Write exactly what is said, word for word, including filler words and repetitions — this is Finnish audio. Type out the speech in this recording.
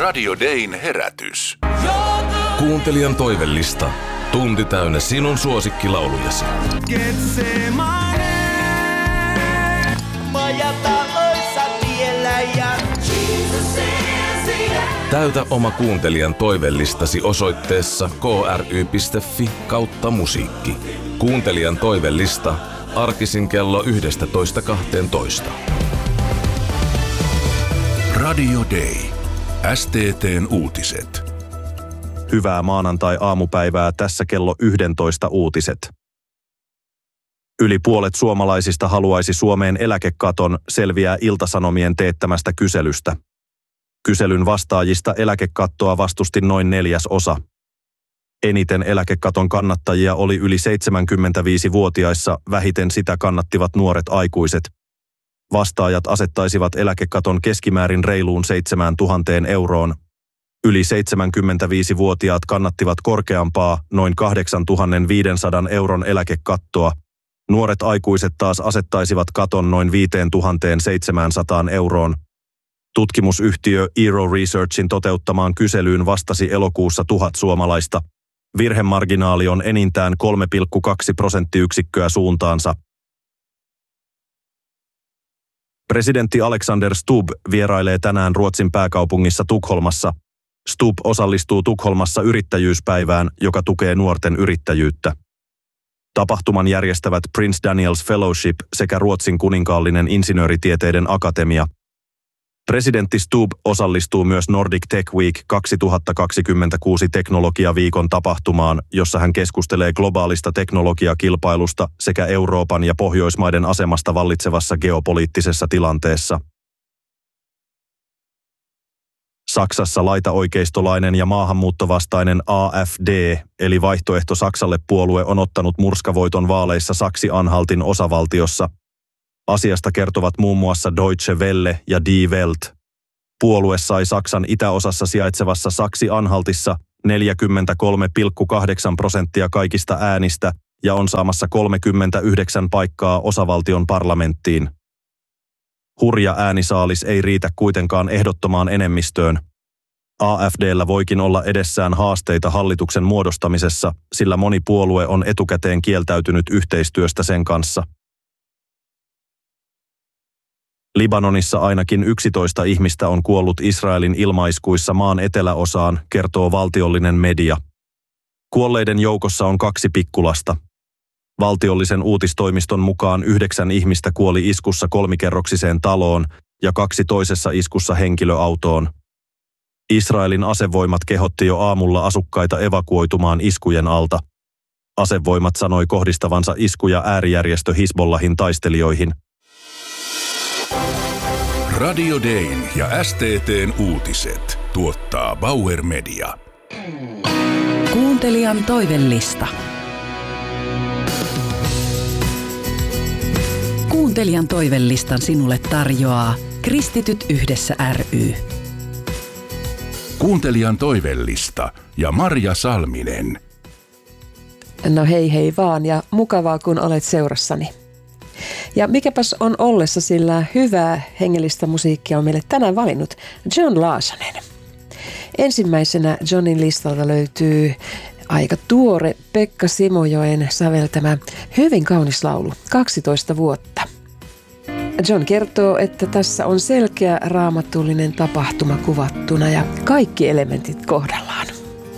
Radio Dayn herätys. Kuuntelijan toivellista. Tunti täynnä sinun suosikkilaulujasi. Täytä oma kuuntelijan toivellistasi osoitteessa kry.fi kautta musiikki. Kuuntelijan toivellista arkisin kello yksitoista kaksitoista. Radio Day. S T T:n uutiset. Hyvää maanantai-aamupäivää, tässä kello yksitoista uutiset. Yli puolet suomalaisista haluaisi Suomeen eläkekaton, selviää Ilta-Sanomien teettämästä kyselystä. Kyselyn vastaajista eläkekattoa vastusti noin neljäs osa. Eniten eläkekaton kannattajia oli yli seitsemänkymmentäviisivuotiaissa, vähiten sitä kannattivat nuoret aikuiset. Vastaajat asettaisivat eläkekaton keskimäärin reiluun seitsemään tuhanteen euroon. Yli seitsemänkymmentäviisivuotiaat kannattivat korkeampaa, noin kahdeksantuhatta euron eläkekattoa. Nuoret aikuiset taas asettaisivat katon noin viisituhattaseitsemänsataa euroon. Tutkimusyhtiö Eero Researchin toteuttamaan kyselyyn vastasi elokuussa tuhat suomalaista. Virhemarginaali on enintään kolme pilkku kaksi prosenttiyksikköä suuntaansa. Presidentti Alexander Stubb vierailee tänään Ruotsin pääkaupungissa Tukholmassa. Stubb osallistuu Tukholmassa yrittäjyyspäivään, joka tukee nuorten yrittäjyyttä. Tapahtuman järjestävät Prince Daniels Fellowship sekä Ruotsin kuninkaallinen insinööritieteiden akatemia. Presidentti Stubb osallistuu myös Nordic Tech Week kaksituhattakaksikymmentäkuusi teknologiaviikon tapahtumaan, jossa hän keskustelee globaalista teknologiakilpailusta sekä Euroopan ja Pohjoismaiden asemasta vallitsevassa geopoliittisessa tilanteessa. Saksassa laitaoikeistolainen ja maahanmuuttovastainen A F D, eli Vaihtoehto Saksalle puolue, on ottanut murskavoiton vaaleissa Saksi-Anhaltin osavaltiossa. Asiasta kertovat muun muassa Deutsche Welle ja Die Welt. Puolue sai Saksan itäosassa sijaitsevassa Saksi-Anhaltissa neljäkymmentäkolme pilkku kahdeksan prosenttia kaikista äänistä ja on saamassa kolmekymmentäyhdeksän paikkaa osavaltion parlamenttiin. Hurja äänisaalis ei riitä kuitenkaan ehdottomaan enemmistöön. A F D:llä voikin olla edessään haasteita hallituksen muodostamisessa, sillä moni puolue on etukäteen kieltäytynyt yhteistyöstä sen kanssa. Libanonissa ainakin yksitoista ihmistä on kuollut Israelin ilmaiskuissa maan eteläosaan, kertoo valtiollinen media. Kuolleiden joukossa on kaksi pikkulasta. Valtiollisen uutistoimiston mukaan yhdeksän ihmistä kuoli iskussa kolmikerroksiseen taloon ja kaksi toisessa iskussa henkilöautoon. Israelin asevoimat kehotti jo aamulla asukkaita evakuoitumaan iskujen alta. Asevoimat sanoi kohdistavansa iskuja äärijärjestö Hizbollahin taistelijoihin. Radio Dayn ja S T T:n uutiset tuottaa Bauer Media. Kuuntelijan toivellista. Kuuntelijan toivellistan sinulle tarjoaa Kristityt yhdessä ry. Kuuntelijan toivellista ja Marja Salminen. No hei hei vaan ja mukavaa kun olet seurassani. Ja mikäpäs on ollessa, sillä hyvää hengellistä musiikkia on meille tänään valinnut John Laasonen. Ensimmäisenä Johnin listalta löytyy aika tuore Pekka Simojoen säveltämä hyvin kaunis laulu, kaksitoista vuotta. John kertoo, että tässä on selkeä raamatullinen tapahtuma kuvattuna ja kaikki elementit kohdalla.